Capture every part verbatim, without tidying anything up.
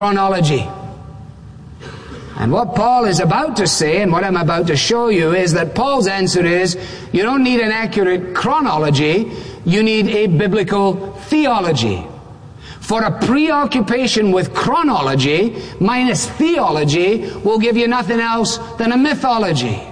chronology. And what Paul is about to say, and what I'm about to show you, is that Paul's answer is, you don't need an accurate chronology, you need a biblical theology. For a preoccupation with chronology minus theology will give you nothing else than a mythology.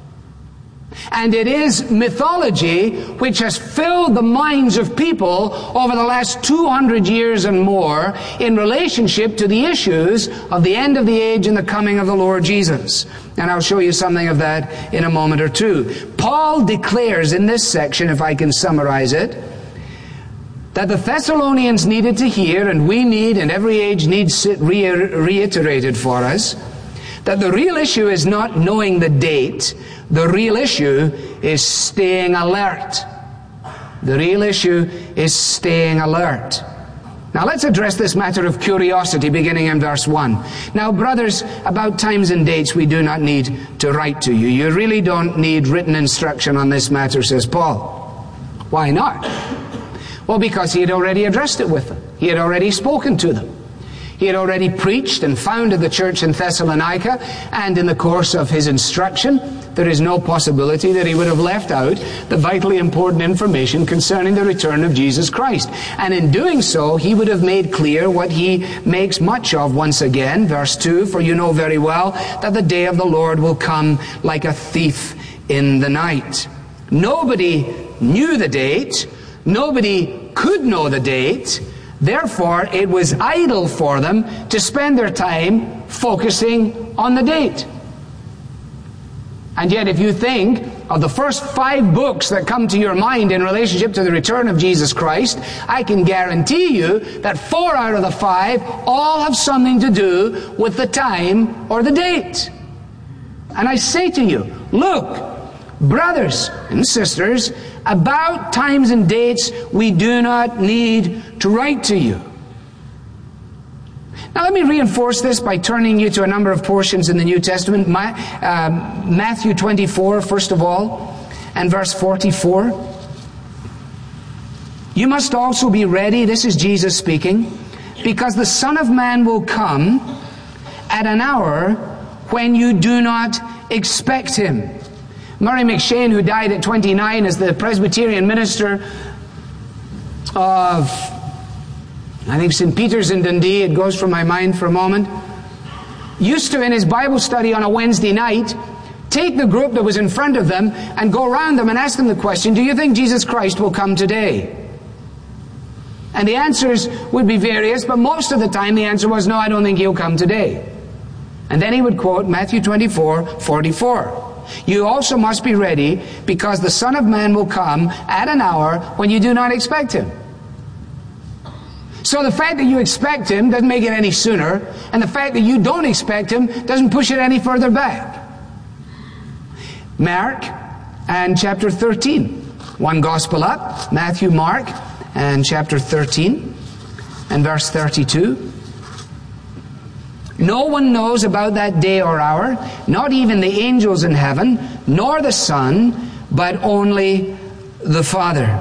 And it is mythology which has filled the minds of people over the last two hundred years and more in relationship to the issues of the end of the age and the coming of the Lord Jesus. And I'll show you something of that in a moment or two. Paul declares in this section, if I can summarize it, that the Thessalonians needed to hear, and we need, and every age needs it re- reiterated for us, that the real issue is not knowing the date. The real issue is staying alert. The real issue is staying alert. Now let's address this matter of curiosity beginning in verse one. Now, brothers, about times and dates we do not need to write to you. You really don't need written instruction on this matter, says Paul. Why not? Well, because he had already addressed it with them. He had already spoken to them. He had already preached and founded the church in Thessalonica, and in the course of his instruction, there is no possibility that he would have left out the vitally important information concerning the return of Jesus Christ. And in doing so, he would have made clear what he makes much of once again, verse two, for you know very well that the day of the Lord will come like a thief in the night. Nobody knew the date. Nobody could know the date. Therefore, it was idle for them to spend their time focusing on the date. And yet, if you think of the first five books that come to your mind in relationship to the return of Jesus Christ, I can guarantee you that four out of the five all have something to do with the time or the date. And I say to you, look, brothers and sisters, about times and dates we do not need to write to you. Now let me reinforce this by turning you to a number of portions in the New Testament. My, uh, Matthew twenty-four, first of all, and verse forty-four. You must also be ready, this is Jesus speaking, because the Son of Man will come at an hour when you do not expect him. Murray McShane, who died at twenty-nine as the Presbyterian minister of, I think, Saint Peter's in Dundee, it goes from my mind for a moment, used to, in his Bible study on a Wednesday night, take the group that was in front of them and go around them and ask them the question, do you think Jesus Christ will come today? And the answers would be various, but most of the time the answer was, no, I don't think he'll come today. And then he would quote Matthew twenty-four, forty-four. You also must be ready, because the Son of Man will come at an hour when you do not expect him. So the fact that you expect him doesn't make it any sooner, and the fact that you don't expect him doesn't push it any further back. Mark and chapter thirteen. One gospel up, Matthew, Mark, and chapter thirteen, and verse thirty-two. No one knows about that day or hour, not even the angels in heaven, nor the Son, but only the Father.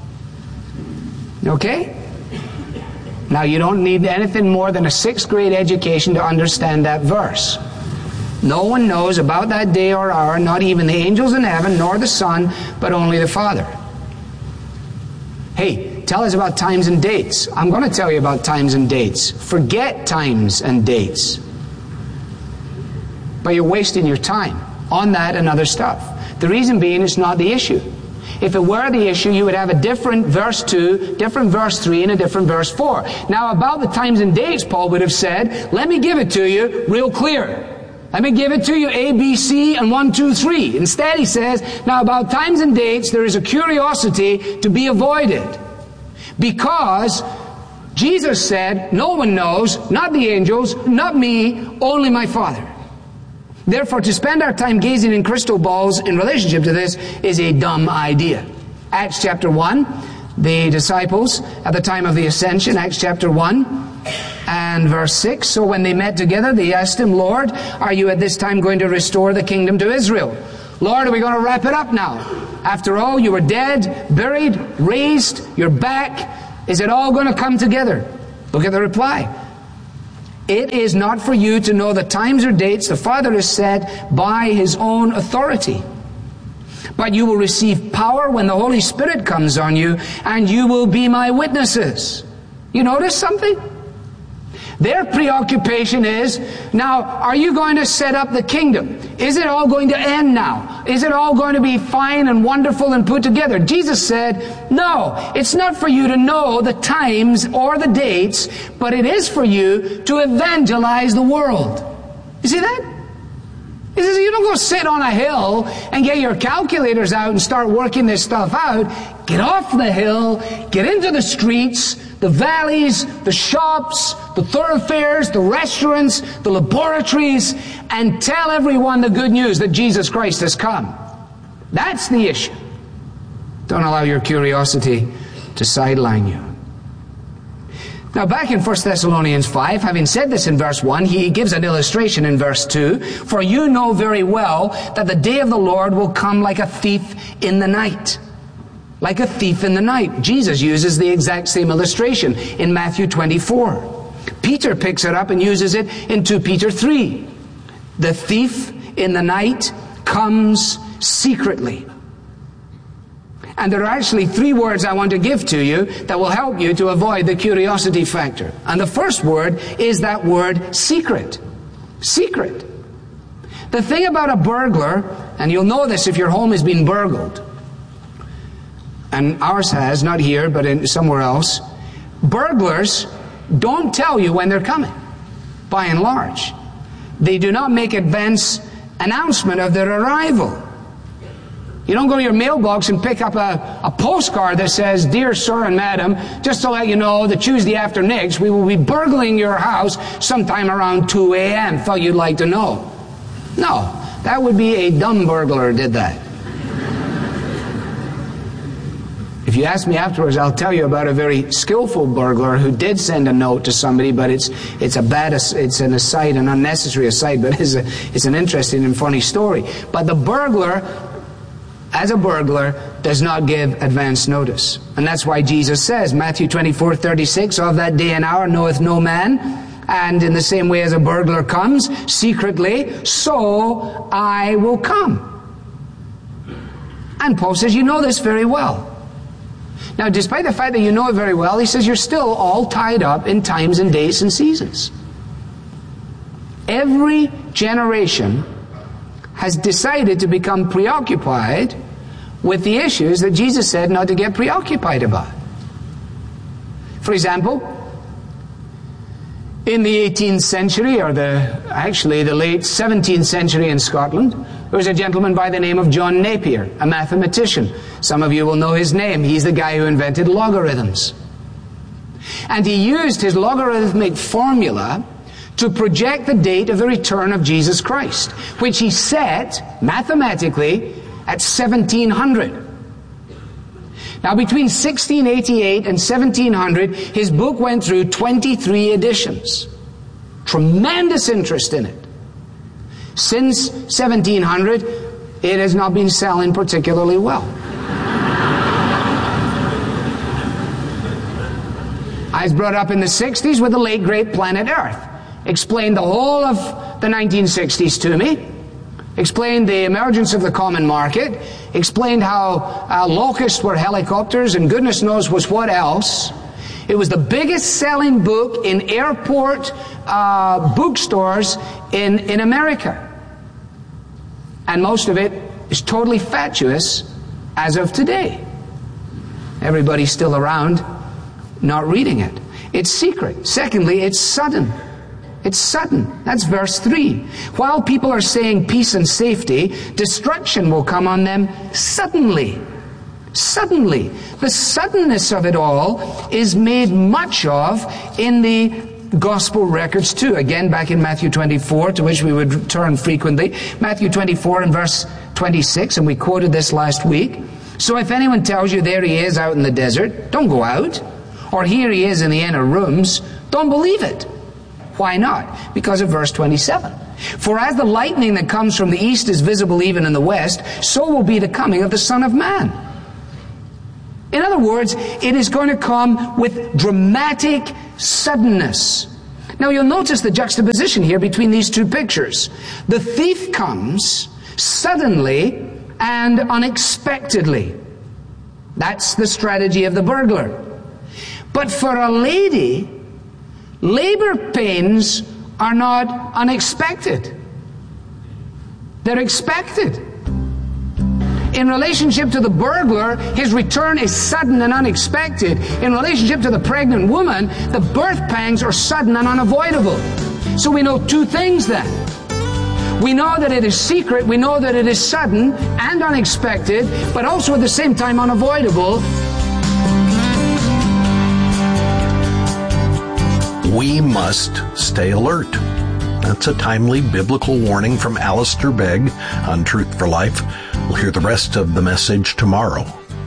Okay? Now you don't need anything more than a sixth grade education to understand that verse. No one knows about that day or hour, not even the angels in heaven, nor the Son, but only the Father. Hey, tell us about times and dates. I'm going to tell you about times and dates. Forget times and dates. But you're wasting your time on that and other stuff. The reason being, it's not the issue. If it were the issue, you would have a different verse two, different verse three, and a different verse four. Now, about the times and dates, Paul would have said, let me give it to you real clear. Let me give it to you A, B, C, and one, two, three. Instead, he says, now about times and dates, there is a curiosity to be avoided. Because Jesus said, no one knows, not the angels, not me, only my Father. Therefore, to spend our time gazing in crystal balls in relationship to this is a dumb idea. Acts chapter one, the disciples at the time of the ascension, Acts chapter one and verse six. So when they met together, they asked him, Lord, are you at this time going to restore the kingdom to Israel? Lord, are we going to wrap it up now? After all, you were dead, buried, raised, you're back. Is it all going to come together? Look at the reply. It is not for you to know the times or dates the Father has set by His own authority. But you will receive power when the Holy Spirit comes on you, and you will be my witnesses. You notice something? Their preoccupation is, now, are you going to set up the kingdom? Is it all going to end now? Is it all going to be fine and wonderful and put together? Jesus said, no, it's not for you to know the times or the dates, but it is for you to evangelize the world. You see that? He says, you don't go sit on a hill and get your calculators out and start working this stuff out. Get off the hill, get into the streets, the valleys, the shops, the thoroughfares, the restaurants, the laboratories, and tell everyone the good news that Jesus Christ has come. That's the issue. Don't allow your curiosity to sideline you. Now back in First Thessalonians five, having said this in verse one, he gives an illustration in verse two. For you know very well that the day of the Lord will come like a thief in the night. Like a thief in the night. Jesus uses the exact same illustration in Matthew twenty-four. Peter picks it up and uses it in Second Peter three. The thief in the night comes secretly. And there are actually three words I want to give to you that will help you to avoid the curiosity factor. And the first word is that word secret. Secret. The thing about a burglar, and you'll know this if your home has been burgled, and ours has, not here, but in somewhere else, burglars don't tell you when they're coming, by and large. They do not make advance announcement of their arrival. You don't go to your mailbox and pick up a, a postcard that says, Dear Sir and Madam, just to let you know that Tuesday after next we will be burgling your house sometime around two a.m. Thought you'd like to know. No, that would be a dumb burglar who did that. If you ask me afterwards, I'll tell you about a very skillful burglar who did send a note to somebody, but it's it's a bad, it's an aside, an unnecessary aside, but it's, a, it's an interesting and funny story. But the burglar, as a burglar, does not give advance notice. And that's why Jesus says, Matthew twenty-four thirty-six, of that day and hour knoweth no man, and in the same way as a burglar comes secretly, so I will come. And Paul says, you know this very well. Now, despite the fact that you know it very well, he says you're still all tied up in times and days and seasons. Every generation has decided to become preoccupied with the issues that Jesus said not to get preoccupied about. For example, in the eighteenth century, or the actually the late seventeenth century in Scotland, there was a gentleman by the name of John Napier, a mathematician. Some of you will know his name. He's the guy who invented logarithms. And he used his logarithmic formula to project the date of the return of Jesus Christ, which he set mathematically at seventeen hundred. Now, between sixteen eighty-eight and seventeen hundred, his book went through twenty-three editions. Tremendous interest in it. Since seventeen hundred, it has not been selling particularly well. I was brought up in the sixties with the late great Planet Earth. Explained the whole of the nineteen sixties to me. Explained the emergence of the common market. Explained how uh, locusts were helicopters and goodness knows was what else. It was the biggest selling book in airport uh, bookstores in, in America. And most of it is totally fatuous as of today. Everybody's still around not reading it. It's secret. Secondly, it's sudden. It's sudden. That's verse three. While people are saying peace and safety, destruction will come on them suddenly. Suddenly. The suddenness of it all is made much of in the gospel records too. Again, back in Matthew twenty-four, to which we would turn frequently. Matthew twenty-four and verse twenty-six, and we quoted this last week. So if anyone tells you there he is out in the desert, don't go out. Or here he is in the inner rooms, don't believe it. Why not? Because of verse twenty-seven. For as the lightning that comes from the east is visible even in the west, so will be the coming of the Son of Man. In other words, it is going to come with dramatic suddenness. Now you'll notice the juxtaposition here between these two pictures. The thief comes suddenly and unexpectedly. That's the strategy of the burglar. But for a lady, labor pains are not unexpected. They're expected. In relationship to the burglar, his return is sudden and unexpected. In relationship to the pregnant woman, the birth pangs are sudden and unavoidable. So we know two things then. We know that it is secret, we know that it is sudden and unexpected, but also at the same time unavoidable. We must stay alert. That's a timely biblical warning from Alistair Begg on Truth for Life. We'll hear the rest of the message tomorrow.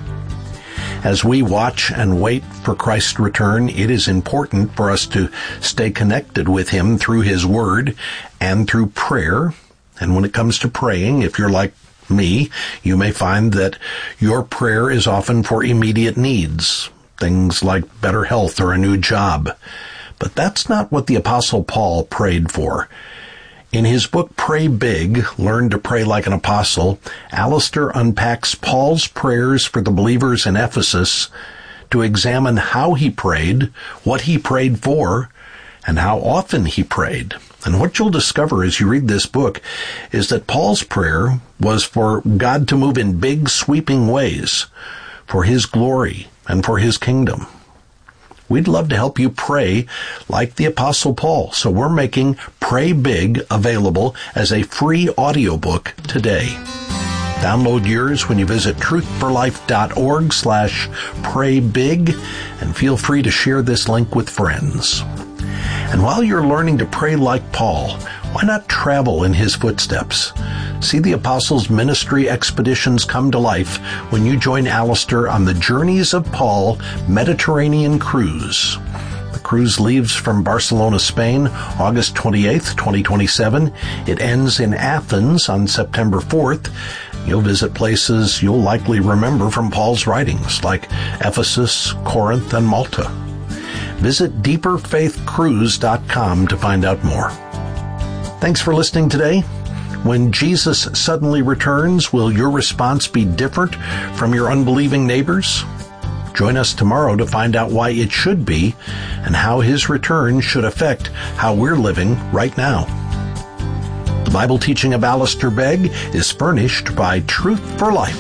As we watch and wait for Christ's return, it is important for us to stay connected with Him through His Word and through prayer. And when it comes to praying, if you're like me, you may find that your prayer is often for immediate needs, things like better health or a new job. But that's not what the Apostle Paul prayed for. In his book, Pray Big, Learn to Pray Like an Apostle, Alistair unpacks Paul's prayers for the believers in Ephesus to examine how he prayed, what he prayed for, and how often he prayed. And what you'll discover as you read this book is that Paul's prayer was for God to move in big, sweeping ways, for His glory and for His kingdom. We'd love to help you pray like the Apostle Paul, so we're making Pray Big available as a free audiobook today. Download yours when you visit truthforlife.org slash praybig, and feel free to share this link with friends. And while you're learning to pray like Paul, why not travel in his footsteps? See the Apostles' ministry expeditions come to life when you join Alistair on the Journeys of Paul Mediterranean Cruise. The cruise leaves from Barcelona, Spain, August twenty-eighth, twenty twenty-seven. It ends in Athens on September fourth. You'll visit places you'll likely remember from Paul's writings, like Ephesus, Corinth, and Malta. Visit deeper faith cruise dot com to find out more. Thanks for listening today. When Jesus suddenly returns, will your response be different from your unbelieving neighbors? Join us tomorrow to find out why it should be and how His return should affect how we're living right now. The Bible teaching of Alistair Begg is furnished by Truth for Life,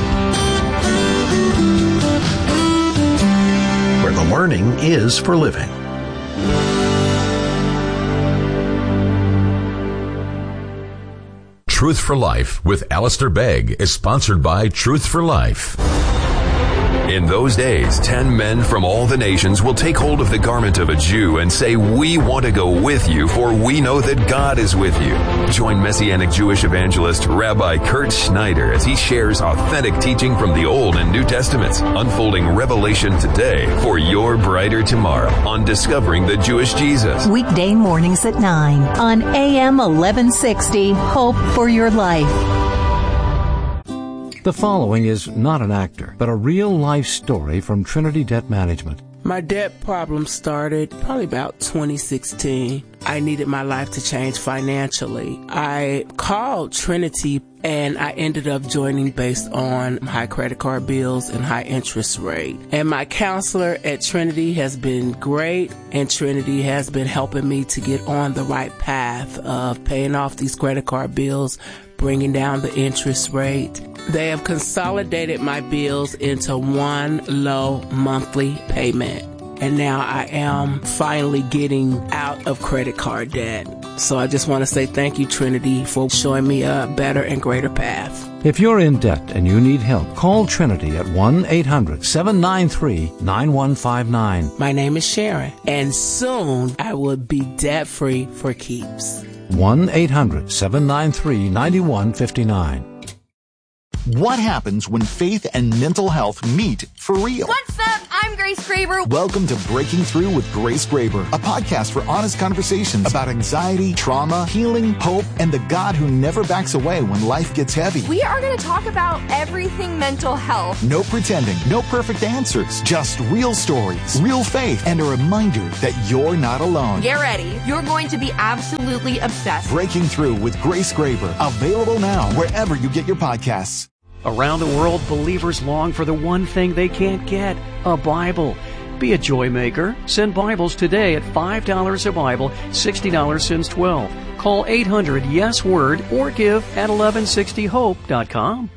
where the learning is for living. Truth for Life with Alistair Begg is sponsored by Truth for Life. In those days, ten men from all the nations will take hold of the garment of a Jew and say, "We want to go with you, for we know that God is with you." Join Messianic Jewish evangelist Rabbi Kurt Schneider as he shares authentic teaching from the Old and New Testaments, unfolding revelation today for your brighter tomorrow on Discovering the Jewish Jesus. Weekday mornings at nine on A M eleven sixty, Hope for Your Life. The following is not an actor, but a real-life story from Trinity Debt Management. My debt problem started probably about twenty sixteen. I needed my life to change financially. I called Trinity and I ended up joining based on high credit card bills and high interest rate. And my counselor at Trinity has been great, and Trinity has been helping me to get on the right path of paying off these credit card bills, bringing down the interest rate. They have consolidated my bills into one low monthly payment. And now I am finally getting out of credit card debt. So I just want to say thank you, Trinity, for showing me a better and greater path. If you're in debt and you need help, call Trinity at one eight hundred seven nine three nine one five nine. My name is Sharon, and soon I will be debt-free for keeps. one eight hundred seven nine three nine one five nine. What happens when faith and mental health meet for real? What's up? I'm Grace Graber. Welcome to Breaking Through with Grace Graber, a podcast for honest conversations about anxiety, trauma, healing, hope, and the God who never backs away when life gets heavy. We are going to talk about everything mental health. No pretending, no perfect answers, just real stories, real faith, and a reminder that you're not alone. Get ready. You're going to be absolutely obsessed. Breaking Through with Grace Graber, available now wherever you get your podcasts. Around the world, believers long for the one thing they can't get, a Bible. Be a joy maker. Send Bibles today at five dollars a Bible, sixty dollars since twelve. Call eight hundred yes word or give at eleven sixty hope dot com.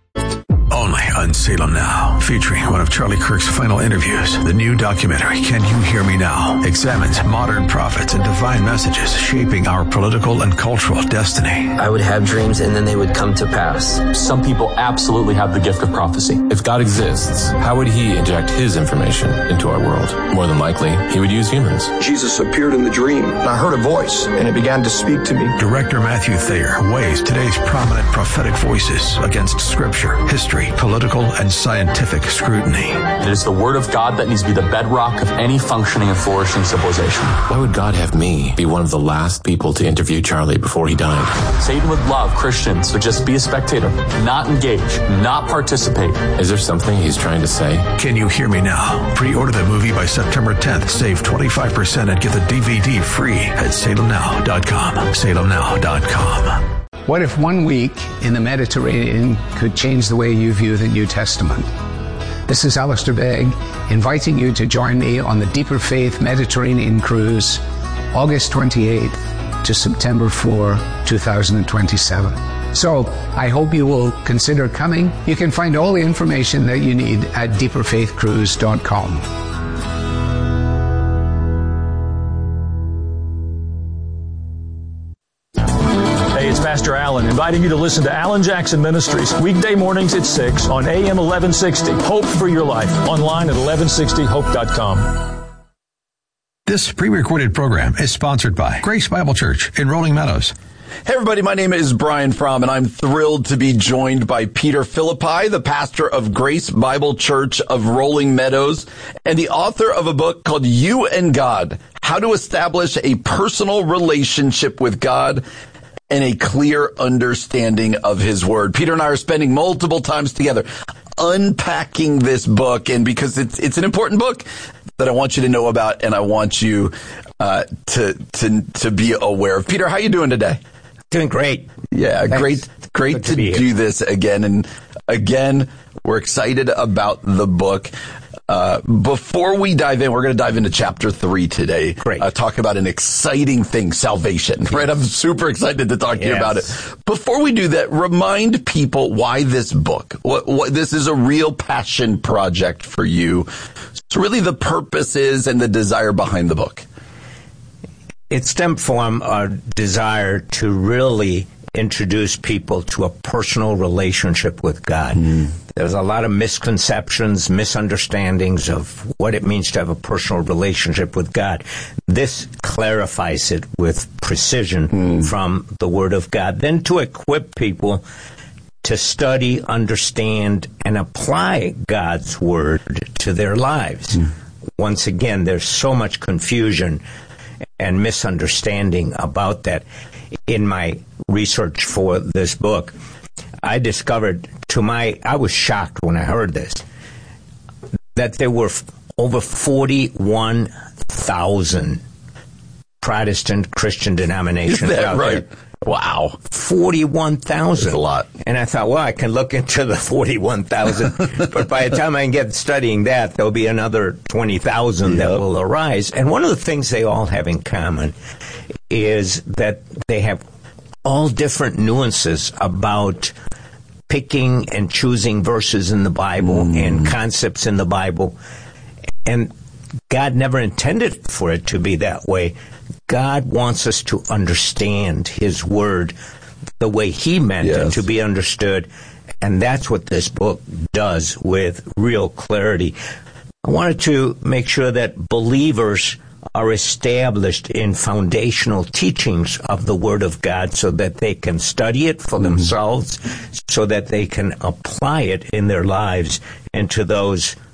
Only on Salem Now, featuring one of Charlie Kirk's final interviews. The new documentary, Can You Hear Me Now?, examines modern prophets and divine messages shaping our political and cultural destiny. I would have dreams and then they would come to pass. Some people absolutely have the gift of prophecy. If God exists, how would he inject his information into our world? More than likely, he would use humans. Jesus appeared in the dream, and I heard a voice, and it began to speak to me. Director Matthew Thayer weighs today's prominent prophetic voices against scripture, history, political, and scientific scrutiny. It is the Word of God that needs to be the bedrock of any functioning and flourishing civilization. Why would God have me be one of the last people to interview Charlie before he died? Satan would love Christians to just be a spectator, not engage, not participate. Is there something he's trying to say? Can You Hear Me Now? Pre-order the movie by September tenth. Save twenty-five percent and get the D V D free at salem now dot com. salem now dot com. What if one week in the Mediterranean could change the way you view the New Testament? This is Alistair Begg, inviting you to join me on the Deeper Faith Mediterranean Cruise, August twenty-eighth to September fourth, twenty twenty-seven. So, I hope you will consider coming. You can find all the information that you need at deeper faith cruise dot com. It's Pastor Allen, inviting you to listen to Alan Jackson Ministries, weekday mornings at six on A M eleven sixty. Hope for your life, online at eleven sixty hope dot com. This pre-recorded program is sponsored by Grace Bible Church in Rolling Meadows. Hey everybody, my name is Brian Fromm, and I'm thrilled to be joined by Peter Philippi, the pastor of Grace Bible Church of Rolling Meadows, and the author of a book called You and God, How to Establish a Personal Relationship with God and a Clear Understanding of His Word. Peter and I are spending multiple times together unpacking this book, and because it's it's an important book that I want you to know about, and I want you uh, to to to be aware of. Peter, how you doing today? Doing great. Yeah, Thanks. great, great Good to, to do this again, and again, we're excited about the book. Uh, before we dive in, we're going to dive into chapter three today. Great. Uh, talk about an exciting thing, salvation, right? I'm super excited to talk to yes. you about it. Before we do that, remind people why this book. What, what, this is a real passion project for you. So really the purposes and the desire behind the book. It stemmed from a desire to really introduce people to a personal relationship with God. Mm. There's a lot of misconceptions, misunderstandings of what it means to have a personal relationship with God. This clarifies it with precision mm. from the Word of God. Then to equip people to study, understand, and apply God's Word to their lives. Mm. Once again, there's so much confusion and misunderstanding about that. In my research for this book, I discovered to my, I was shocked when I heard this, that there were f- over forty-one thousand Protestant Christian denominations Is that out right? there. Wow. forty-one thousand. That's a lot. And I thought, well, I can look into the forty-one thousand, but by the time I can get studying that, there'll be another twenty thousand yep. that will arise. And one of the things they all have in common is that they have all different nuances about picking and choosing verses in the Bible mm. and concepts in the Bible. And God never intended for it to be that way. God wants us to understand His Word the way He meant yes. it to be understood. And that's what this book does with real clarity. I wanted to make sure that believers are established in foundational teachings of the Word of God so that they can study it for mm-hmm. themselves, so that they can apply it in their lives and to those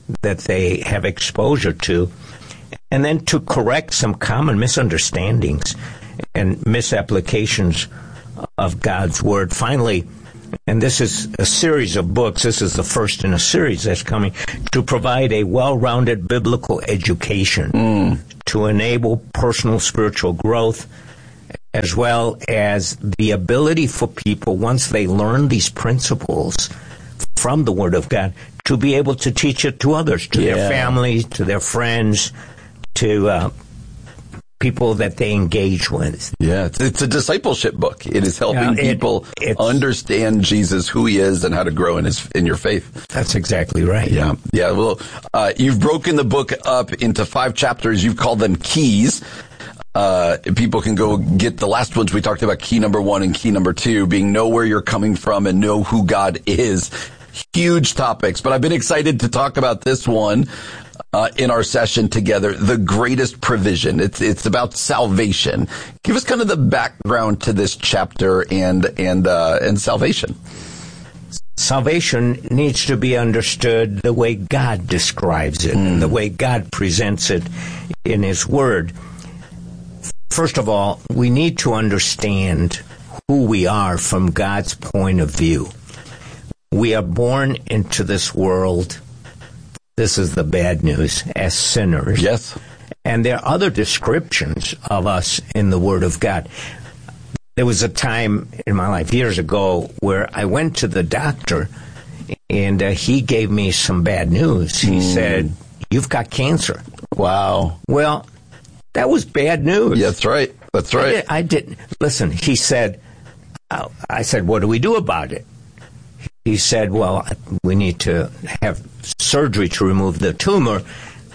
that they have exposure to, and then to correct some common misunderstandings and misapplications of God's Word. Finally, and this is a series of books, this is the first in a series that's coming, to provide a well-rounded biblical education mm. to enable personal spiritual growth, as well as the ability for people, once they learn these principles from the Word of God, to be able to teach it to others, to yeah. their families, to their friends, to uh, people that they engage with. Yeah, it's, it's a discipleship book. It is helping yeah, it, people understand Jesus, who he is, and how to grow in his in your faith. That's exactly right. Yeah, yeah. Well, uh, you've broken the book up into five chapters. You've called them keys. Uh, people can go get the last ones we talked about, key number one and key number two, being know where you're coming from and know who God is. Huge topics, but I've been excited to talk about this one uh, in our session together, the greatest provision. It's it's about salvation. Give us kind of the background to this chapter and and uh, and salvation. Salvation needs to be understood the way God describes it, mm. and the way God presents it in His Word. First of all, we need to understand who we are from God's point of view. We are born into this world, this is the bad news, as sinners. Yes. And there are other descriptions of us in the Word of God. There was a time in my life, years ago, where I went to the doctor, and uh, he gave me some bad news. He mm. said, "You've got cancer." Wow. Well, that was bad news. Yeah, that's right. That's right. I, did, I didn't. Listen, he said, uh, I said, "What do we do about it?" He said, "Well, we need to have surgery to remove the tumor."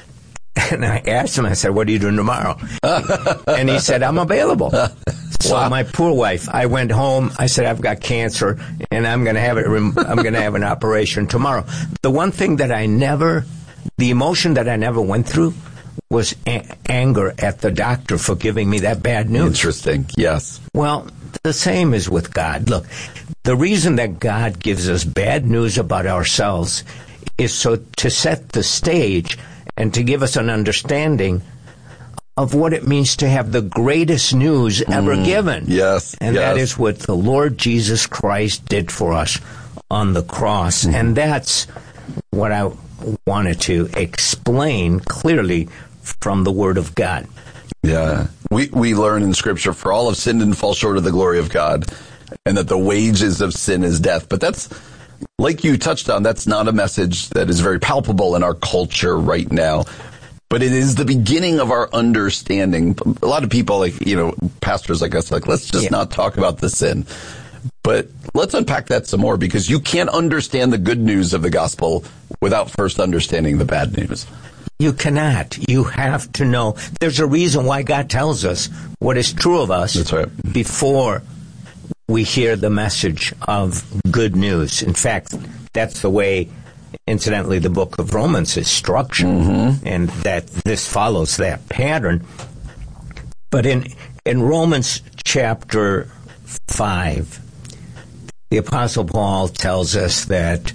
And I asked him, I said, "What are you doing tomorrow?" And he said, "I'm available." So wow. My poor wife, I went home, I said, "I've got cancer, and I'm going to have it. Rem- I'm going to have an operation tomorrow." The one thing that I never, the emotion that I never went through was a- anger at the doctor for giving me that bad news. Interesting, yes. Well, the same is with God. Look, the reason that God gives us bad news about ourselves is so to set the stage and to give us an understanding of what it means to have the greatest news ever mm, given. Yes. And yes. that is what the Lord Jesus Christ did for us on the cross. Mm. And that's what I wanted to explain clearly from the Word of God. Yeah. We we learn in Scripture, for all have sinned and fall short of the glory of God, and that the wages of sin is death. But that's, like you touched on, that's not a message that is very palpable in our culture right now. But it is the beginning of our understanding. A lot of people, like, you know, pastors like us, like, let's just yeah. not talk about the sin. But let's unpack that some more, because you can't understand the good news of the gospel without first understanding the bad news. You cannot. You have to know. There's a reason why God tells us what is true of us. That's right. Before we hear the message of good news. In fact, that's the way, incidentally, the book of Romans is structured, mm-hmm. and that this follows that pattern. But in in Romans chapter five, the Apostle Paul tells us that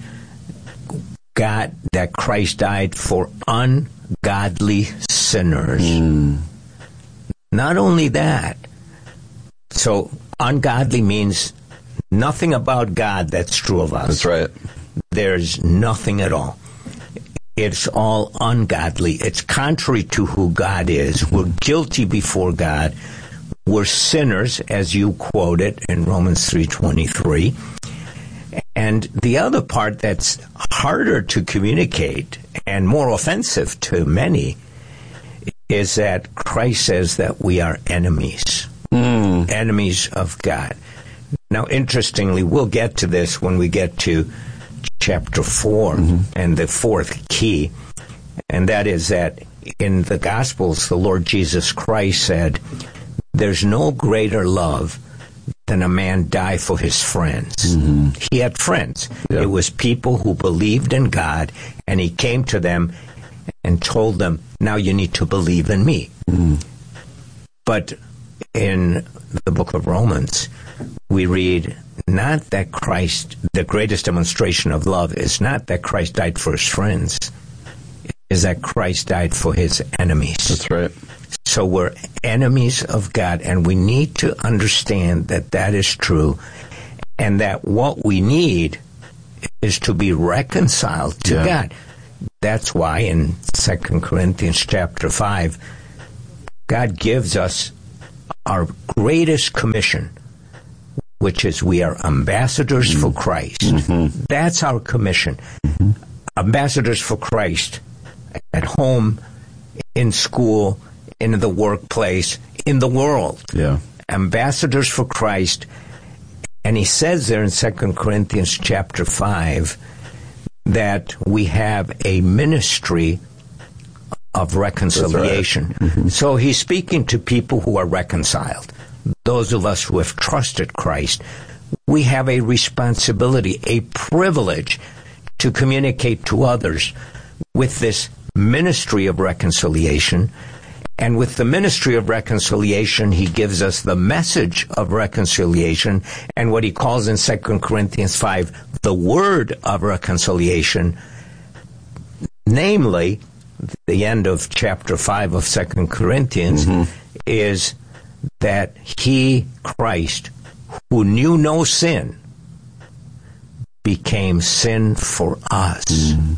God, that Christ died for ungodly sinners. Mm. Not only that, so ungodly means nothing about God that's true of us. That's right. There's nothing at all. It's all ungodly. It's contrary to who God is. We're guilty before God. We're sinners, as you quoted in Romans three twenty-three. And the other part that's harder to communicate and more offensive to many is that Christ says that we are enemies, mm. enemies of God. Now, interestingly, we'll get to this when we get to chapter four mm-hmm. and the fourth key, and that is that in the Gospels, the Lord Jesus Christ said, "There's no greater love than a man die for his friends." Mm-hmm. He had friends. Yep. It was people who believed in God, and he came to them and told them, "Now you need to believe in me." Mm-hmm. But in the book of Romans, we read not that Christ, the greatest demonstration of love is not that Christ died for his friends, is that Christ died for his enemies. That's right. So we're enemies of God, and we need to understand that that is true, and that what we need is to be reconciled to Yeah. God. That's why in Second Corinthians chapter five, God gives us our greatest commission, which is we are ambassadors mm-hmm. for Christ. Mm-hmm. That's our commission. Mm-hmm. Ambassadors for Christ at home, in school, in the workplace, in the world. Yeah. Ambassadors for Christ. And he says there in Second Corinthians chapter five that we have a ministry of reconciliation. Right. Mm-hmm. So he's speaking to people who are reconciled. Those of us who have trusted Christ, we have a responsibility, a privilege to communicate to others with this ministry of reconciliation. And with the ministry of reconciliation, he gives us the message of reconciliation and what he calls in Second Corinthians five, the word of reconciliation, namely, the end of chapter five of Second Corinthians mm-hmm. is that he, Christ, who knew no sin, became sin for us. Mm-hmm.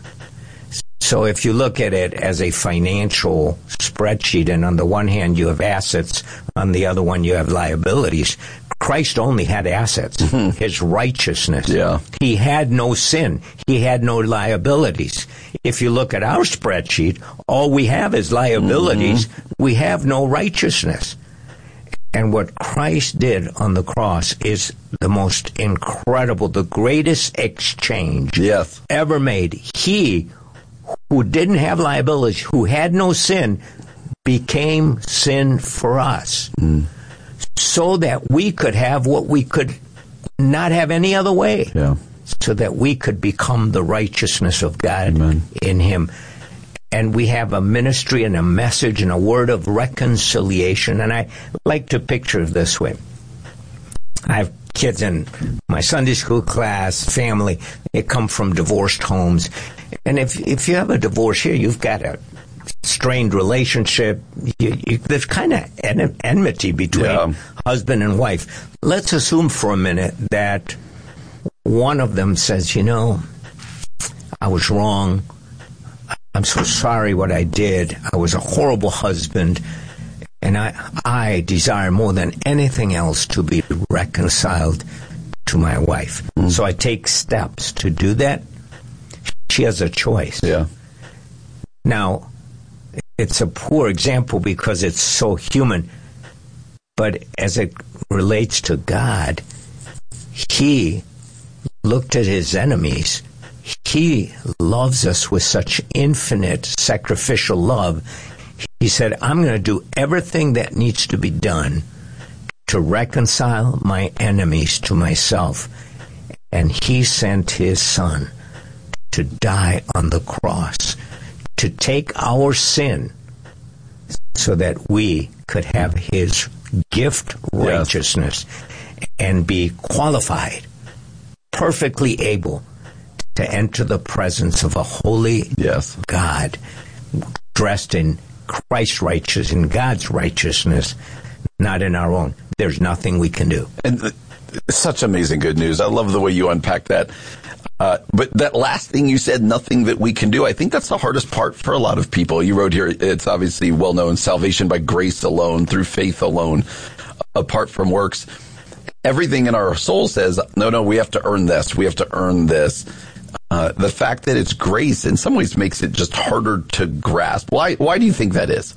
So if you look at it as a financial spreadsheet, and on the one hand you have assets, on the other one you have liabilities, Christ only had assets, mm-hmm. his righteousness. Yeah. He had no sin. He had no liabilities. If you look at our spreadsheet, all we have is liabilities. Mm-hmm. We have no righteousness. And what Christ did on the cross is the most incredible, the greatest exchange yes. ever made. He, who didn't have liabilities, who had no sin, became sin for us. Mm. So that we could have what we could not have any other way. Yeah. So that we could become the righteousness of God Amen. In him. And we have a ministry and a message and a word of reconciliation. And I like to picture it this way. I have kids in my Sunday school class, family. They come from divorced homes. And if if you have a divorce here, you've got a strained relationship. You, you, there's kind of en- enmity between yeah. husband and wife. Let's assume for a minute that one of them says, you know, I was wrong. I'm so sorry what I did. I was a horrible husband. And I, I desire more than anything else to be reconciled to my wife. Mm. So I take steps to do that. She has a choice. Yeah. Now, it's a poor example because it's so human. But as it relates to God, he looked at his enemies. He loves us with such infinite sacrificial love. He said, I'm going to do everything that needs to be done to reconcile my enemies to myself. And he sent his son to die on the cross, to take our sin so that we could have his gift righteousness yes. and be qualified, perfectly able to enter the presence of a holy yes. God, dressed in Christ's righteousness, in God's righteousness, not in our own. There's nothing we can do. And uh, such amazing good news. I love the way you unpack that. Uh, but that last thing you said, nothing that we can do, I think that's the hardest part for a lot of people. You wrote here, it's obviously well known, salvation by grace alone, through faith alone, apart from works. Everything in our soul says, no, no, we have to earn this. We have to earn this. Uh, the fact that it's grace in some ways makes it just harder to grasp. Why, why do you think that is?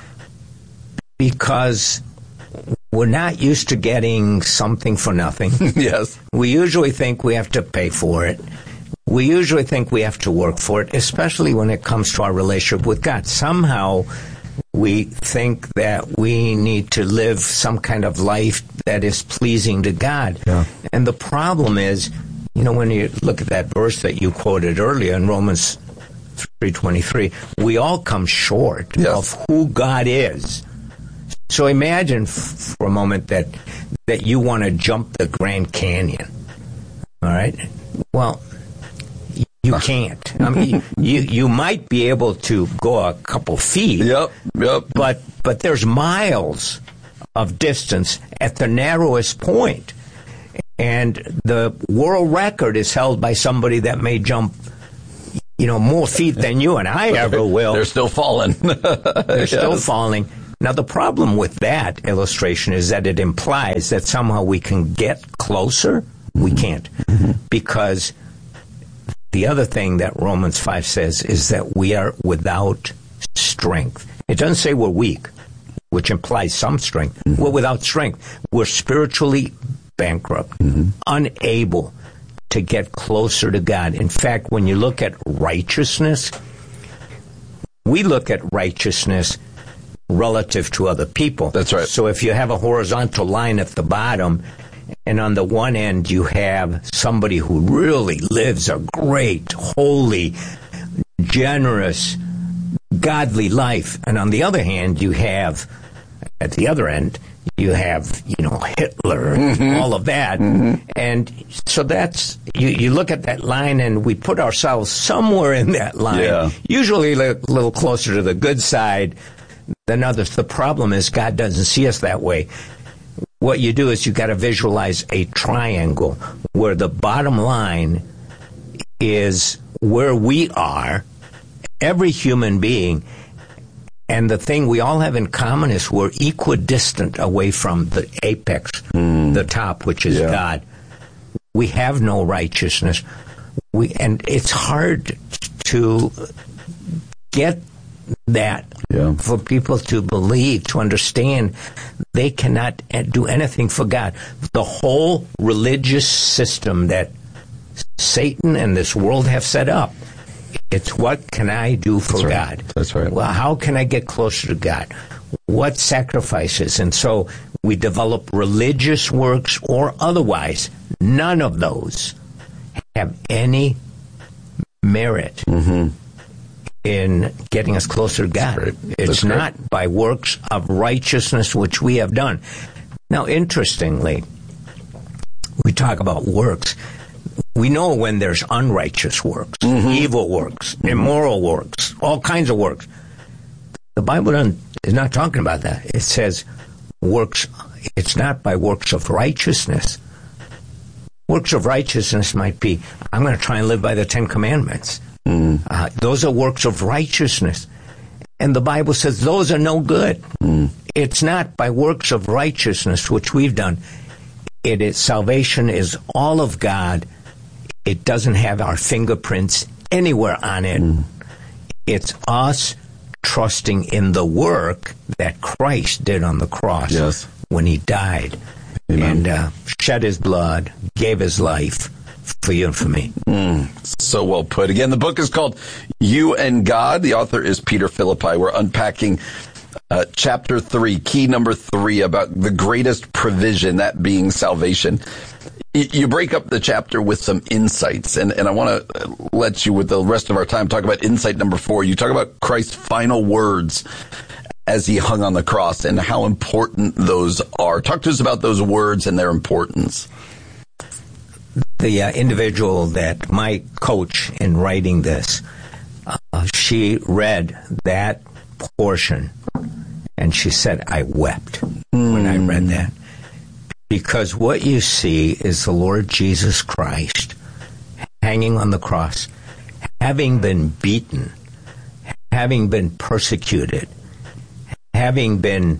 Because we're not used to getting something for nothing. Yes. We usually think we have to pay for it. We usually think we have to work for it, especially when it comes to our relationship with God. Somehow we think that we need to live some kind of life that is pleasing to God. Yeah. And the problem is, you know, when you look at that verse that you quoted earlier in Romans three twenty-three, we all come short yes. of who God is. So imagine f- for a moment that that you want to jump the Grand Canyon. All right? Well, You can't. I mean, you you might be able to go a couple feet. Yep, yep. But but there's miles of distance at the narrowest point, and the world record is held by somebody that may jump, you know, more feet than you and I ever will. They're still falling. They're Yes. still falling. Now, the problem with that illustration is that it implies that somehow we can get closer. We can't. Because the other thing that Romans five says is that we are without strength. It doesn't say we're weak, which implies some strength. Mm-hmm. We're without strength. We're spiritually bankrupt, mm-hmm. unable to get closer to God. In fact, when you look at righteousness, we look at righteousness relative to other people. That's right. So if you have a horizontal line at the bottom, and on the one end you have somebody who really lives a great, holy, generous, godly life, and on the other hand you have, at the other end, you have, you know, Hitler and mm-hmm. all of that. Mm-hmm. And so that's, you, you look at that line and we put ourselves somewhere in that line, yeah. usually a little closer to the good side than others. The problem is God doesn't see us that way. What you do is you got to visualize a triangle where the bottom line is where we are, every human being, and the thing we all have in common is we're equidistant away from the apex, mm. the top, which is yeah. God. We have no righteousness. We and it's hard to get that yeah. for people to believe, to understand they cannot do anything for God. The whole religious system that Satan and this world have set up, it's what can I do for That's right. God? That's right. Well, how can I get closer to God? What sacrifices? And so we develop religious works or otherwise. None of those have any merit. Mm-hmm. in getting us closer to God. Right. It's not great. By works of righteousness which we have done. Now, interestingly, we talk about works. We know when there's unrighteous works, mm-hmm. evil works, mm-hmm. immoral works, all kinds of works. The Bible doesn't, is not talking about that. It says works, it's not by works of righteousness. Works of righteousness might be, I'm going to try and live by the Ten Commandments. Mm. Uh, those are works of righteousness. And the Bible says those are no good. Mm. It's not by works of righteousness which we've done. It is, salvation is all of God. It doesn't have our fingerprints anywhere on it. Mm. It's us trusting in the work that Christ did on the cross yes. when he died. Amen. And uh, shed his blood, gave his life for you and for me. Mm, so well put. Again, the book is called You and God. The author is Peter Philippi. We're unpacking uh, chapter three, key number three, about the greatest provision, that being salvation. Y- you break up the chapter with some insights, and, and I want to let you, with the rest of our time, talk about insight number four. You talk about Christ's final words as he hung on the cross and how important those are. Talk to us about those words and their importance. The uh, individual that my coach in writing this, uh, she read that portion and she said, I wept mm. when I read that. Because what you see is the Lord Jesus Christ hanging on the cross, having been beaten, having been persecuted, having been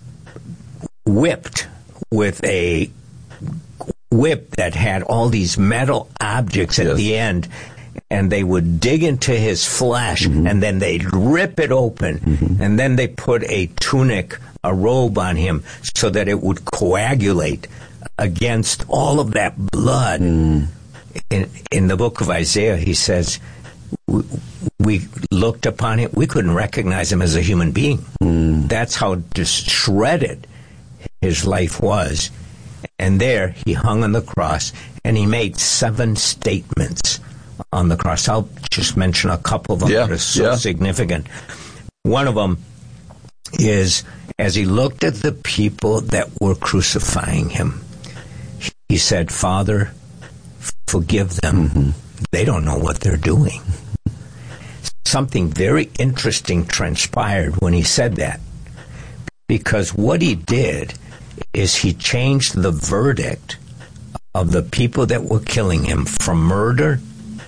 whipped with a whip that had all these metal objects at yes. the end, and they would dig into his flesh, mm-hmm. and then they'd rip it open, mm-hmm. and then they put a tunic, a robe on him, so that it would coagulate against all of that blood. Mm. In, in the book of Isaiah, he says, we, we looked upon him, we couldn't recognize him as a human being. Mm. That's how just shredded his life was. And there he hung on the cross, and he made seven statements on the cross. I'll just mention a couple of them yeah, that are so yeah. significant. One of them is, as he looked at the people that were crucifying him, he said, Father, forgive them, mm-hmm. they don't know what they're doing. Something very interesting transpired when he said that, because what he did is he changed the verdict of the people that were killing him from murder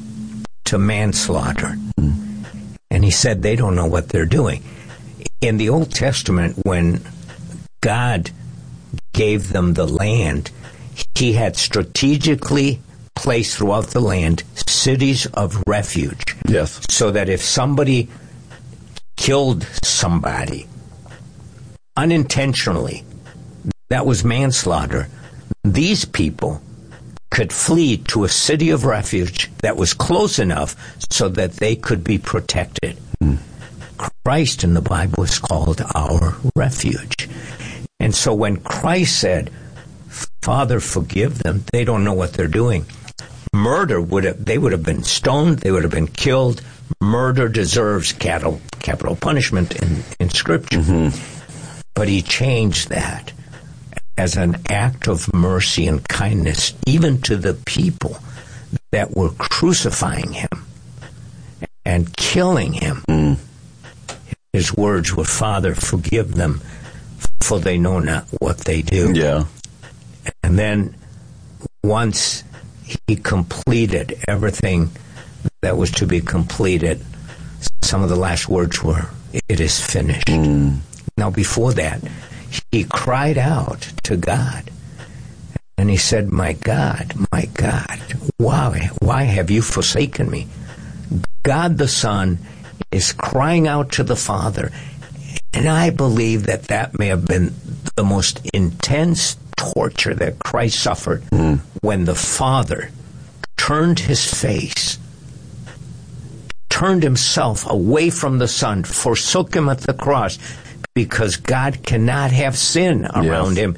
to manslaughter. Mm. And he said they don't know what they're doing. In the Old Testament, when God gave them the land, he had strategically placed throughout the land cities of refuge. Yes. So that if somebody killed somebody unintentionally, that was manslaughter, these people could flee to a city of refuge that was close enough so that they could be protected. Mm. Christ in the Bible is called our refuge. And so when Christ said, Father, forgive them, they don't know what they're doing. Murder would have, they would have been stoned, they would have been killed. Murder deserves capital, capital punishment in, in Scripture. Mm-hmm. But he changed that as an act of mercy and kindness, even to the people that were crucifying him and killing him. Mm. His words were, Father, forgive them, for they know not what they do. Yeah. And then once he completed everything that was to be completed, some of the last words were, it is finished. Mm. Now, before that, he cried out to God, and he said, my God, my God, why, why have you forsaken me? God the Son is crying out to the Father, and I believe that that may have been the most intense torture that Christ suffered mm. when the Father turned his face, turned himself away from the Son, forsook him at the cross, because God cannot have sin around yes. him,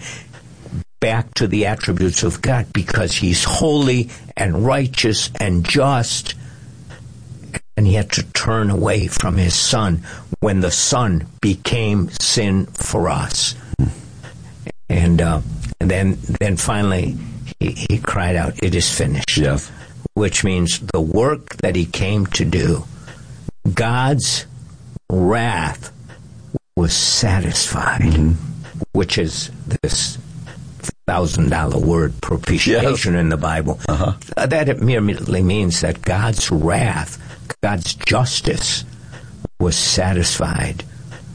back to the attributes of God, because he's holy and righteous and just, and he had to turn away from his Son when the Son became sin for us. And, uh, and then then finally he, he cried out, it is finished. Yes. Which means the work that he came to do, God's wrath was satisfied, mm-hmm. which is this thousand dollar word, propitiation, yes. in the Bible. Uh-huh. That immediately means that God's wrath, God's justice was satisfied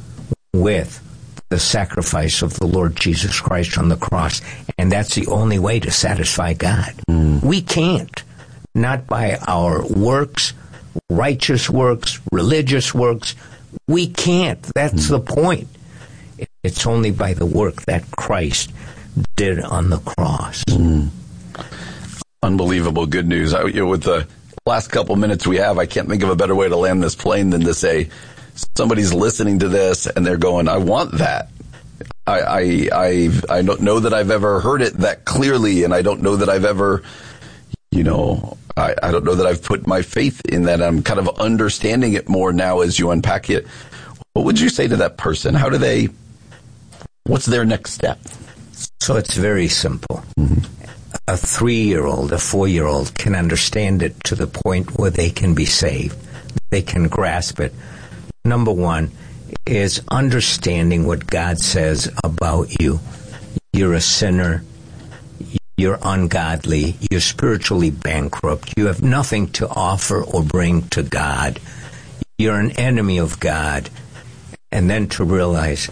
with the sacrifice of the Lord Jesus Christ on the cross. And that's the only way to satisfy God. Mm. We can't. Not by our works, righteous works, religious works. We can't. That's mm. the point. It's only by the work that Christ did on the cross. Mm. Unbelievable good news. I, you know, with the last couple minutes we have, I can't think of a better way to land this plane than to say, somebody's listening to this and they're going, I want that. I I I, I don't know that I've ever heard it that clearly, and I don't know that I've ever, you know, I, I don't know that I've put my faith in that. I'm kind of understanding it more now as you unpack it. What would you say to that person? How do they, what's their next step? So it's very simple. Mm-hmm. A three-year-old, a four-year-old can understand it to the point where they can be saved. They can grasp it. Number one is understanding what God says about you. You're a sinner. You're ungodly. You're spiritually bankrupt. You have nothing to offer or bring to God. You're an enemy of God. And then to realize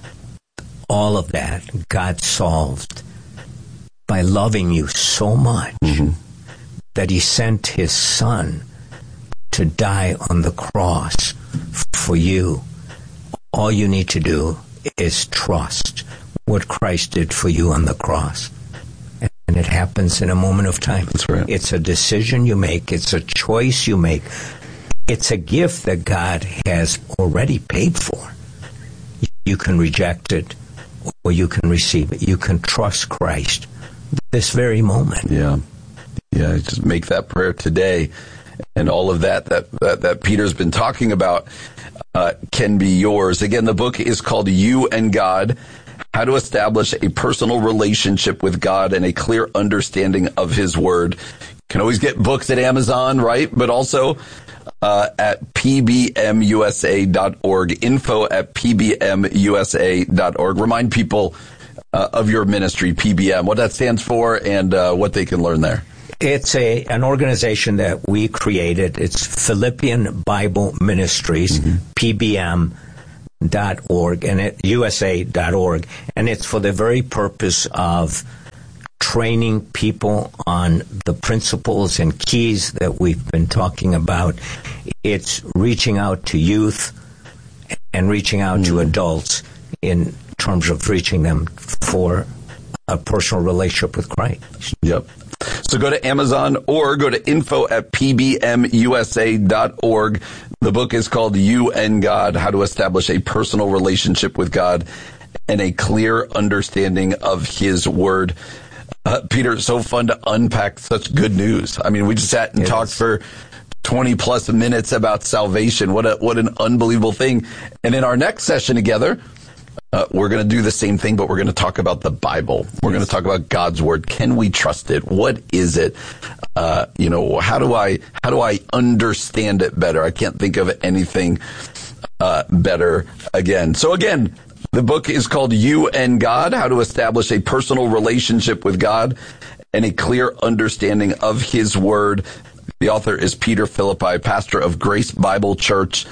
all of that God solved by loving you so much mm-hmm. that he sent his Son to die on the cross for you. All you need to do is trust what Christ did for you on the cross. And it happens in a moment of time. That's right. It's a decision you make. It's a choice you make. It's a gift that God has already paid for. You can reject it or you can receive it. You can trust Christ this very moment. Yeah. Yeah, just make that prayer today. And all of that that, that, that Peter's been talking about uh, can be yours. Again, the book is called You and God, How to Establish a Personal Relationship with God and a Clear Understanding of His Word. Can always get books at Amazon, right? But also uh, at p b m u s a dot org, info at p b m u s a dot org. Remind people uh, of your ministry, P B M, what that stands for and uh, what they can learn there. It's a an organization that we created. It's Philippian Bible Ministries, mm-hmm. P B M dot org, and it, U S A dot org, and it's for the very purpose of training people on the principles and keys that we've been talking about. It's reaching out to youth and reaching out mm-hmm. to adults in terms of reaching them for a personal relationship with Christ. Yep. So go to Amazon or go to info at p b m u s a dot org. The book is called You and God, How to Establish a Personal Relationship with God and a Clear Understanding of His Word. Uh, Peter, it's so fun to unpack such good news. I mean, we just sat and it talked is. for twenty plus minutes about salvation. What a, what an unbelievable thing. And in our next session together, Uh, we're going to do the same thing, but we're going to talk about the Bible. We're yes. going to talk about God's Word. Can we trust it? What is it? Uh, you know, how do I, how do I understand it better? I can't think of anything, uh, better again. So again, the book is called You and God, How to Establish a Personal Relationship with God and a Clear Understanding of His Word. The author is Peter Philippi, pastor of Grace Bible Church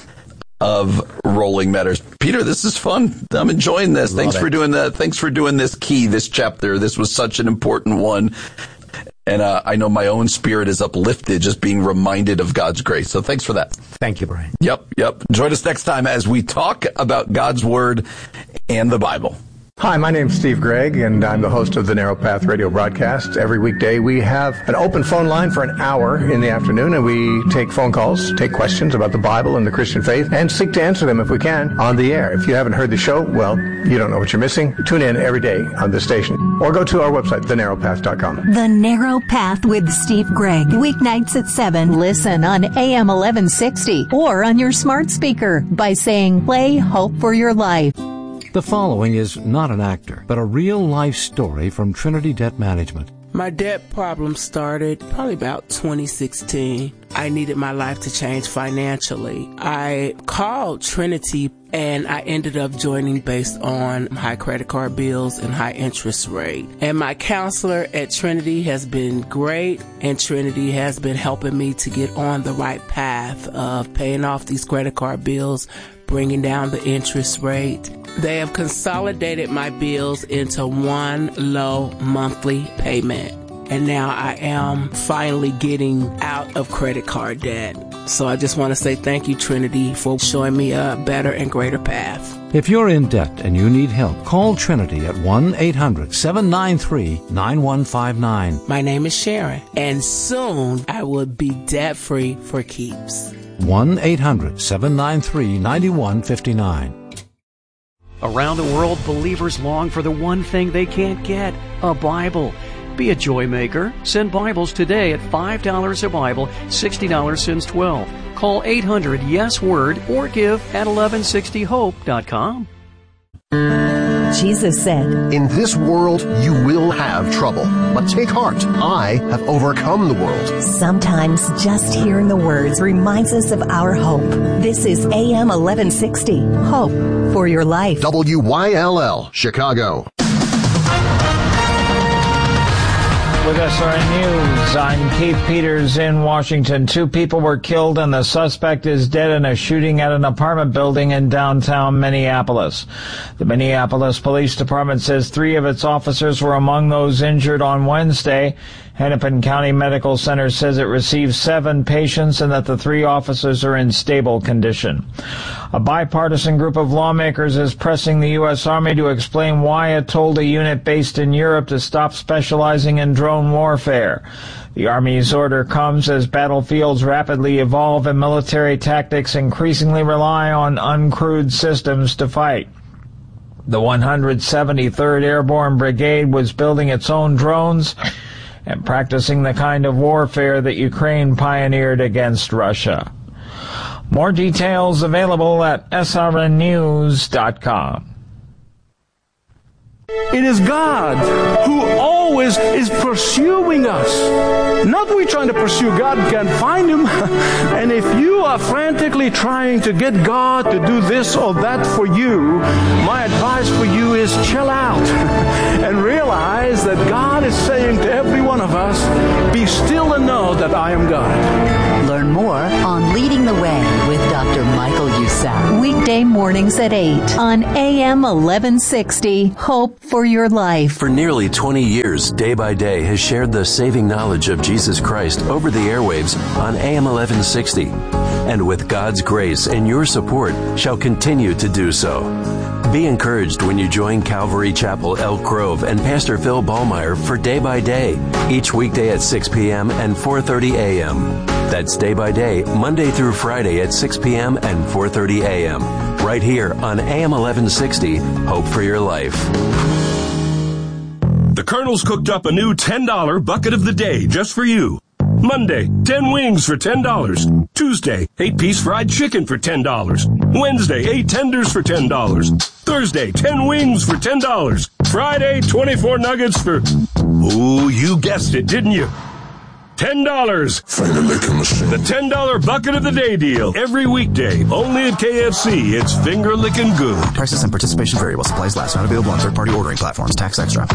of Rolling Meadows. Peter, this is fun. I'm enjoying this. Love Thanks it. for doing that. Thanks for doing this key, this chapter. This was such an important one. And uh, I know my own spirit is uplifted just being reminded of God's grace. So thanks for that. Thank you, Brian. Yep, yep. Join us next time as we talk about God's Word and the Bible. Hi, my name's Steve Gregg, and I'm the host of the Narrow Path radio broadcast. Every weekday, we have an open phone line for an hour in the afternoon, and we take phone calls, take questions about the Bible and the Christian faith, and seek to answer them if we can on the air. If you haven't heard the show, well, you don't know what you're missing. Tune in every day on this station, or go to our website, the narrow path dot com. The Narrow Path with Steve Gregg, weeknights at seven. Listen on A M eleven sixty or on your smart speaker by saying, "Play Hope for Your Life." The following is not an actor, but a real-life story from Trinity Debt Management. My debt problem started probably about twenty sixteen. I needed my life to change financially. I called Trinity and I ended up joining based on high credit card bills and high interest rate. And my counselor at Trinity has been great, and Trinity has been helping me to get on the right path of paying off these credit card bills, bringing down the interest rate. They have consolidated my bills into one low monthly payment. And now I am finally getting out of credit card debt. So I just want to say thank you, Trinity, for showing me a better and greater path. If you're in debt and you need help, call Trinity at one eight hundred seven nine three nine one five nine. My name is Sharon, and soon I will be debt-free for keeps. one eight hundred seven nine three nine one five nine. Around the world, believers long for the one thing they can't get, a Bible. Be a joy maker. Send Bibles today at five dollars a Bible, sixty dollars since twelve. Call eight hundred yes word or give at eleven sixty hope dot com. Jesus said, "In this world you will have trouble, but take heart. I have overcome the world." Sometimes just hearing the words reminds us of our hope. This is A M eleven sixty, Hope for Your Life. W Y L L, Chicago. With S R N News, I'm Keith Peters in Washington. Two people were killed and the suspect is dead in a shooting at an apartment building in downtown Minneapolis. The Minneapolis Police Department says three of its officers were among those injured on Wednesday. Hennepin County Medical Center says it received seven patients and that the three officers are in stable condition. A bipartisan group of lawmakers is pressing the U S Army to explain why it told a unit based in Europe to stop specializing in drone warfare. The Army's order comes as battlefields rapidly evolve and military tactics increasingly rely on uncrewed systems to fight. The one hundred seventy-third Airborne Brigade was building its own drones and practicing the kind of warfare that Ukraine pioneered against Russia. More details available at S R N news dot com. It is God who always is, is pursuing us. Not we trying to pursue God and can't find Him. And if you are frantically trying to get God to do this or that for you, my advice for you is chill out and realize that God is saying to every one of us, be still and know that I am God. Learn more on Leading the Way with Doctor Michael Youssef. Weekday mornings at eight on A M eleven sixty. Hope for your life. For nearly twenty years, Day by Day has shared the saving knowledge of Jesus Christ over the airwaves on A M eleven sixty. And with God's grace and your support, shall continue to do so. Be encouraged when you join Calvary Chapel, Elk Grove, and Pastor Phil Ballmeyer for Day by Day, each weekday at six p.m. and four thirty a.m. That's Day by Day, Monday through Friday at six p.m. and four thirty a.m. right here on A M eleven sixty, Hope for Your Life. The Colonel's cooked up a new ten dollar bucket of the day just for you. Monday, ten wings for ten dollars. Tuesday, eight piece fried chicken for ten dollars. Wednesday, eight tenders for ten dollars. Thursday, ten wings for ten dollars. Friday, twenty-four nuggets for... Ooh, you guessed it, didn't you? ten dollars. Finger licking machine. The ten dollar bucket of the day deal. Every weekday. Only at K F C. It's finger licking good. Prices and participation vary while supplies last. Not available on third-party ordering platforms. Tax extra.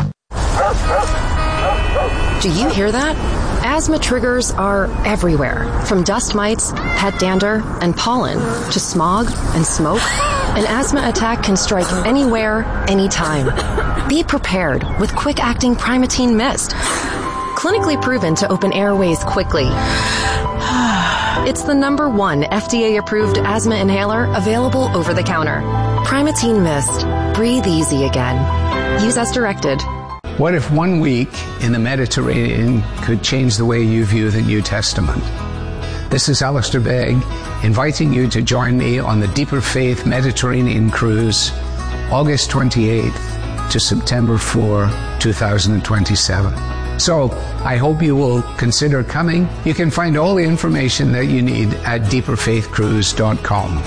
Do you hear that? Asthma triggers are everywhere. From dust mites, pet dander, and pollen, to smog and smoke. An asthma attack can strike anywhere, anytime. Be prepared with quick-acting Primatene Mist. Clinically proven to open airways quickly. It's the number one F D A-approved asthma inhaler available over the counter. Primatene Mist. Breathe easy again. Use as directed. What if one week in the Mediterranean could change the way you view the New Testament? This is Alistair Begg, inviting you to join me on the Deeper Faith Mediterranean Cruise, August twenty-eighth to September fourth, twenty twenty-seven. So, I hope you will consider coming. You can find all the information that you need at deeper faith cruise dot com.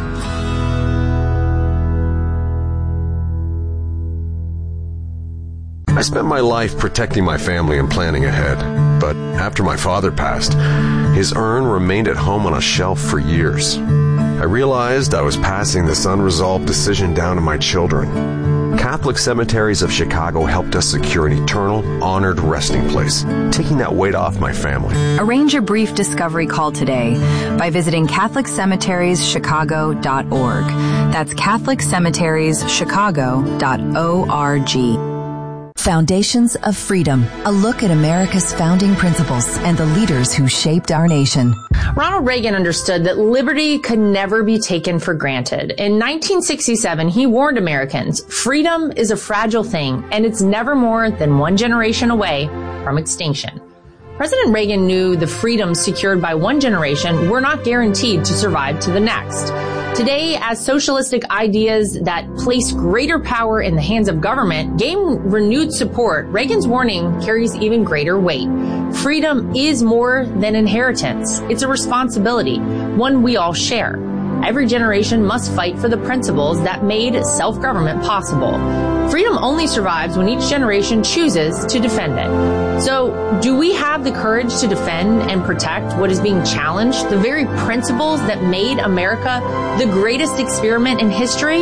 I spent my life protecting my family and planning ahead. But after my father passed, his urn remained at home on a shelf for years. I realized I was passing this unresolved decision down to my children. Catholic Cemeteries of Chicago helped us secure an eternal, honored resting place, taking that weight off my family. Arrange a brief discovery call today by visiting catholic cemeteries chicago dot org. That's catholic cemeteries chicago dot org. Foundations of Freedom, a look at America's founding principles and the leaders who shaped our nation. Ronald Reagan understood that liberty could never be taken for granted. In nineteen sixty-seven, he warned Americans, freedom is a fragile thing, and it's never more than one generation away from extinction. President Reagan knew the freedoms secured by one generation were not guaranteed to survive to the next. Today, as socialistic ideas that place greater power in the hands of government gain renewed support, Reagan's warning carries even greater weight. Freedom is more than inheritance. It's a responsibility, one we all share. Every generation must fight for the principles that made self-government possible. Freedom only survives when each generation chooses to defend it. So, do we have the courage to defend and protect what is being challenged, the very principles that made America the greatest experiment in history?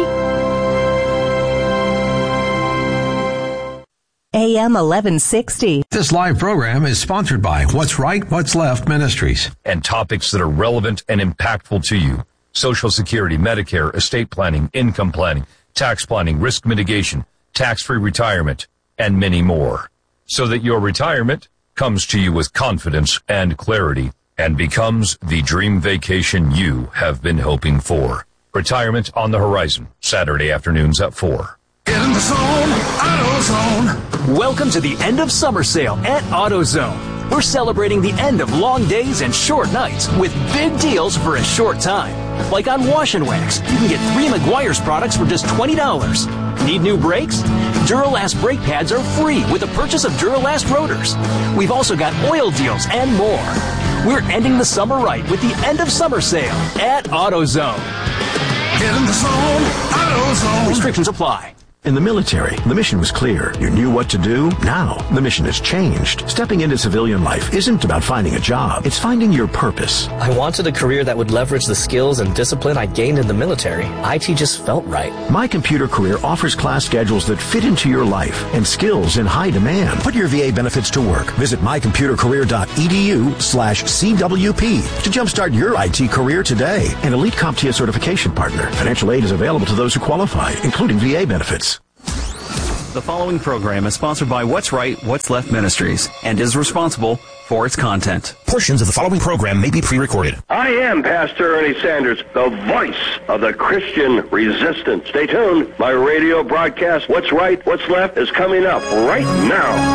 A M eleven sixty. This live program is sponsored by What's Right, What's Left Ministries. And topics that are relevant and impactful to you. Social Security, Medicare, estate planning, income planning, tax planning, risk mitigation, tax-free retirement, and many more. So that your retirement comes to you with confidence and clarity and becomes the dream vacation you have been hoping for. Retirement on the horizon, Saturday afternoons at four. Get in the zone, AutoZone. Welcome to the end of summer sale at AutoZone. We're celebrating the end of long days and short nights with big deals for a short time. Like on Wash and Wax, you can get three Meguiar's products for just twenty dollars. Need new brakes? Duralast brake pads are free with the purchase of Duralast rotors. We've also got oil deals and more. We're ending the summer right with the end of summer sale at AutoZone. Get in the zone, AutoZone. Restrictions apply. In the military, the mission was clear. You knew what to do. Now, the mission has changed. Stepping into civilian life isn't about finding a job. It's finding your purpose. I wanted a career that would leverage the skills and discipline I gained in the military. I T just felt right. My Computer Career offers class schedules that fit into your life and skills in high demand. Put your V A benefits to work. Visit mycomputercareer.edu slash CWP to jumpstart your I T career today. An Elite CompTIA certification partner. Financial aid is available to those who qualify, including V A benefits. The following program is sponsored by What's Right, What's Left Ministries and is responsible for its content. Portions of the following program may be pre-recorded. I am Pastor Ernie Sanders, the voice of the Christian resistance. Stay tuned. My radio broadcast, What's Right, What's Left, is coming up right now.